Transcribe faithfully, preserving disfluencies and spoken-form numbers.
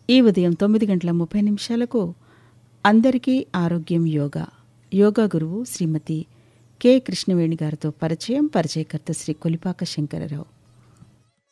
ఈ ఉదయం తొమ్మిది గంటల ముప్పై నిమిషాలకు అందరికీ ఆరోగ్యం యోగా యోగా గురువు శ్రీమతి కె కృష్ణవేణి గారితో పరిచయం. పరిచయకర్త శ్రీ కొలిపాక శంకరరావు.